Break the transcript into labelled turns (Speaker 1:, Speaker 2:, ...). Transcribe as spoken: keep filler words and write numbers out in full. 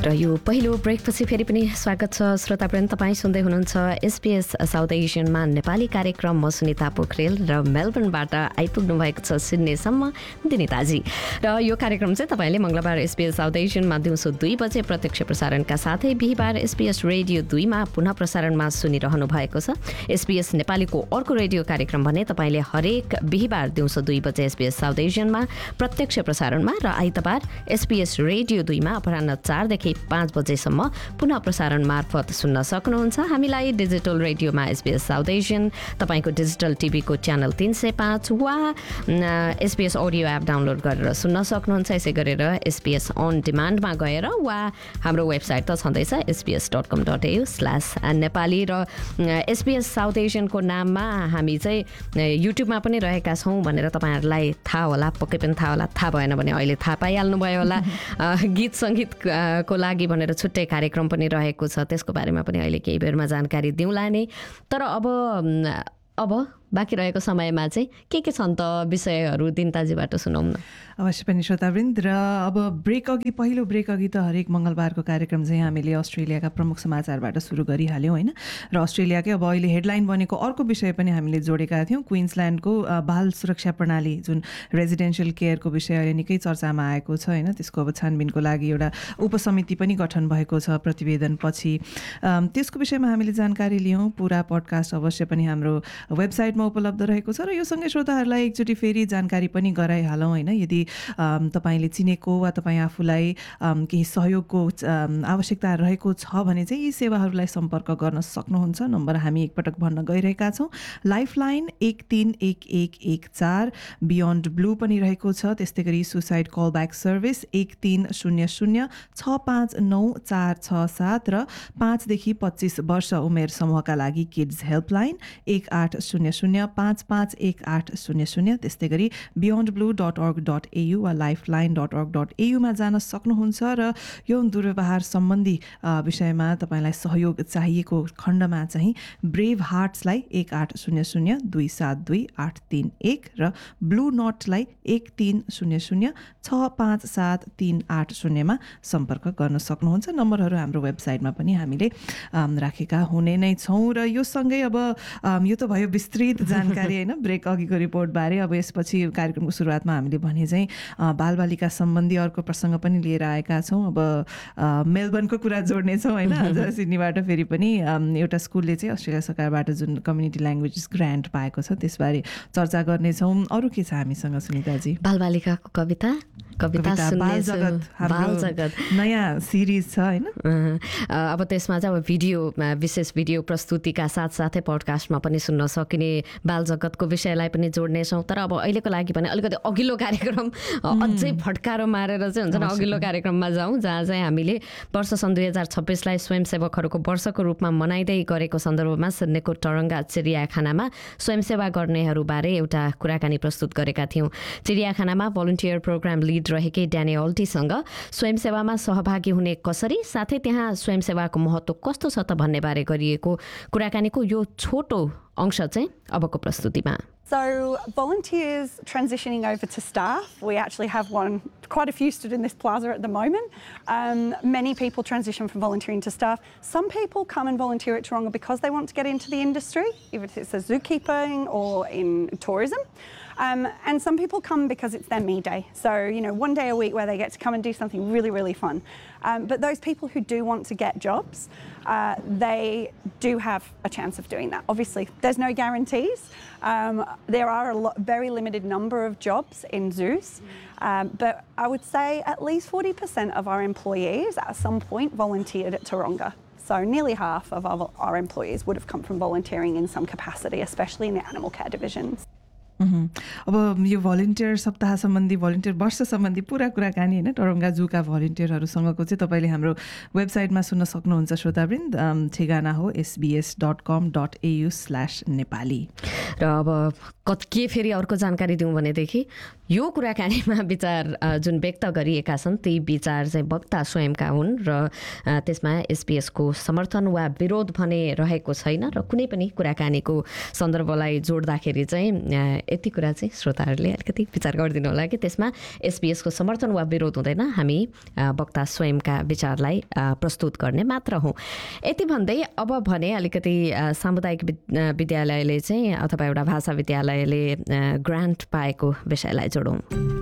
Speaker 1: र यो पहिलो ब्रेकपछि फेरि पनि स्वागत छ श्रोतावृन्द। तपाईँ सुन्दै हुनुहुन्छ एसपीएस साउथ एसियनमा नेपाली कार्यक्रम। म सुनिता पोखरेल र मेलबर्नबाट आइपुग्नु भएको छ सिडनीसम्म दिनिताजी। र यो कार्यक्रम चाहिँ तपाईँले मङ्गलबार एसपीएस साउथ एसियनमा दिउँसो दुई बजे प्रत्यक्ष प्रसारणका साथै बिहिबार एसपीएस रेडियो दुईमा पुनः प्रसारणमा सुनिरहनु भएको छ। एसपीएस नेपालीको अर्को रेडियो कार्यक्रम भने तपाईँले हरेक बिहिबार दिउँसो दुई बजे एसपीएस साउथ एसियनमा प्रत्यक्ष प्रसारणमा र आइतबार एसपीएस रेडियो दुईमा अपराह्न चारदेखि पाँच बजेसम्म पुनः प्रसारण मार्फत सुन्न सक्नुहुन्छ। हामीलाई डिजिटल रेडियोमा एसपीएस साउथ एसियन, तपाईँको डिजिटल टिभीको च्यानल तीन सय पाँच वा एसपीएस अडियो एप डाउनलोड गरेर सुन्न सक्नुहुन्छ। यसै गरेर एसपीएस अन डिमान्डमा गएर वा हाम्रो वेबसाइट त छँदैछ एसपीएस डट कम डट एयु स्ल्यास नेपाली। र एसपीएस साउथ एसियनको नाममा हामी चाहिँ युट्युबमा पनि रहेका छौँ भनेर तपाईँहरूलाई थाहा होला, पक्कै पनि थाहा होला। थाहा भएन भने अहिले थाहा पाइहाल्नुभयो होला। गीत सङ्गीतको लागि भनेर छुट्टै कार्यक्रम पनि रहेको छ, त्यसको बारेमा पनि अहिले केही बेरमा जानकारी दिउँला नै। तर अब अब बाँकी रहेको समयमा चाहिँ के के छन् त विषयहरू दिनताजीबाट सुनौँ न।
Speaker 2: अवश्य पनि श्रोतावृन्द। र अब ब्रेक अघि पहिलो ब्रेक अघि त हरेक मङ्गलबारको कार्यक्रम चाहिँ हामीले अस्ट्रेलियाका प्रमुख समाचारबाट सुरु गरिहाल्यौँ होइन। र अस्ट्रेलियाकै अब अहिले हेडलाइन बनेको अर्को विषय पनि हामीले जोडेका थियौँ। क्विन्सल्यान्डको बाल सुरक्षा प्रणाली जुन रेजिडेन्सियल केयरको विषय अहिले निकै चर्चामा आएको छ होइन। त्यसको अब छानबिनको लागि एउटा उपसमिति पनि गठन भएको छ प्रतिवेदनपछि। त्यसको विषयमा हामीले जानकारी लियौँ। पुरा पडकास्ट अवश्य पनि हाम्रो वेबसाइटमा उपलब्ध रहेको छ। र यो सँगै श्रोताहरूलाई एकचोटि फेरि जानकारी पनि गराइहालौँ होइन। यदि तपाईँले चिनेको वा तपाईँ आफूलाई केही सहयोगको आवश्यकता रहेको छ भने चाहिँ यी सेवाहरूलाई सम्पर्क गर्न सक्नुहुन्छ। नम्बर हामी एकपटक भन्न गइरहेका छौँ। लाइफलाइन एक तिन एक एक एक चार, बियोन्ड ब्लू पनि रहेको छ। त्यस्तै गरी सुसाइड कलब्याक सर्भिस एक तिन शून्य शून्य छ पाँच नौ चार छ सात र पाँचदेखि पच्चिस वर्ष उमेर समूहका लागि किड्स हेल्पलाइन एक आठ शून्य शून्य पाँच पाँच एक आठ शून्य शून्य। त्यस्तै गरी बियोन्ड ब्लू डट अर्ग डट एयु वा लाइफलाइन डट अर्ग डट एयुमा जान सक्नुहुन्छ। र यौन दुर्व्यवहार सम्बन्धी विषयमा तपाईँलाई सहयोग चाहिएको खण्डमा चाहिँ ब्रेभ हार्ट्सलाई एक आठ शून्य शून्य दुई सात दुई आठ तिन एक र ब्लू नटलाई एक तिन शून्य शून्य छ पाँच सात तिन आठ शून्यमा सम्पर्क गर्न सक्नुहुन्छ। नम्बरहरू हाम्रो वेबसाइटमा पनि हामीले राखेका हुने नै छौँ। र यो सँगै अब यो त भयो विस्तृत जानकारी होइन ब्रेक अघिको रिपोर्टबारे। अब यसपछि कार्यक्रमको सुरुवातमा हामीले भने चाहिँ बालबालिका सम्बन्धी अर्को प्रसङ्ग पनि लिएर आएका छौँ। अब मेलबर्नको कुरा जोड्नेछौँ होइन। आज सिडनीबाट फेरि पनि एउटा स्कुलले चाहिँ अस्ट्रेलिया सरकारबाट जुन कम्युनिटी ल्याङ्ग्वेजेस ग्रान्ट पाएको छ त्यसबारे चर्चा गर्नेछौँ। अरू के छ हामीसँग सुनिताजी?
Speaker 1: बालबालिकाको कविता कविता
Speaker 2: बाल जगत बाल जगत नयाँ सिरिज छ होइन।
Speaker 1: अब त्यसमा चाहिँ अब भिडियो विशेष भिडियो प्रस्तुतिका साथसाथै पडकास्टमा पनि सुन्न सकिने बाल जगतको विषयलाई पनि जोड्नेछौँ। तर अब अहिलेको लागि भने अलिकति अघिल्लो कार्यक्रम अझै फड्कारो मारेर चाहिँ हुन्छ नि अघिल्लो कार्यक्रममा जाउँ, जहाँ चाहिँ हामीले वर्ष सन् दुई हजार छब्बिसलाई स्वयंसेवकहरूको वर्षको रूपमा मनाइँदै गरेको सन्दर्भमा सिडनीको टरङ्गा चिडियाखानामा स्वयंसेवा गर्नेहरूबारे एउटा कुराकानी प्रस्तुत गरेका थियौँ। चिडियाखानामा भोलिन्टियर प्रोग्राम लिड रहेकै ड्यानी अल्टीसँग स्वयंसेवामा सहभागी हुने कसरी साथै त्यहाँ स्वयंसेवाको महत्त्व कस्तो छ त भन्नेबारे गरिएको कुराकानीको यो छोटो अंश चाहिँ अबको प्रस्तुतिमा।
Speaker 3: So volunteers transitioning over to staff, we actually have one, quite a few stood in this plaza at the moment. Um, many people transition from volunteering to staff. Some people come and volunteer at Taronga because they want to get into the industry, if it's a zookeeping or in tourism. Um, and some people come because it's their me day. So, you know, one day a week where they get to come and do something really, really fun. Um, but those people who do want to get jobs, uh, they do have a chance of doing that. Obviously, there's no guarantees. Um, there are a lot, very limited number of jobs in zoos. Um, but I would say at least forty percent of our employees at some point volunteered at Taronga. So nearly half of our, our employees would have come from volunteering in some capacity, especially in the animal care divisions.
Speaker 2: अब यो volunteer सप्ताह सम्बन्धी volunteer वर्ष सम्बन्धी पुरा कुराकानी होइन टरङ्गा जूका भलिन्टियरहरूसँगको चाहिँ तपाईँले हाम्रो वेबसाइटमा सुन्न सक्नुहुन्छ श्रोतावृन्द। ठेगाना हो एसबीएस डट कम डट एयु स्ल्यास नेपाली।
Speaker 1: र अब कत के फेरि अर्को जानकारी दिउँ भनेदेखि यो कुराकानीमा विचार जुन व्यक्त गरिएका छन् ती विचार चाहिँ वक्ता स्वयंका हुन् र त्यसमा एसपीएसको समर्थन वा विरोध भने रहेको छैन र कुनै पनि कुराकानीको सन्दर्भलाई जोड्दाखेरि चाहिँ यति कुरा चाहिँ श्रोताहरूले अलिकति विचार गरिदिनु होला कि त्यसमा एसपीएसको समर्थन वा विरोध हुँदैन, हामी वक्ता स्वयंका विचारलाई प्रस्तुत गर्ने मात्र हौँ। यति भन्दै अब भने अलिकति सामुदायिक विद्यालयले चाहिँ अथवा एउटा भाषा विद्यालयले ग्रान्ट पाएको विषयलाई जोडौँ।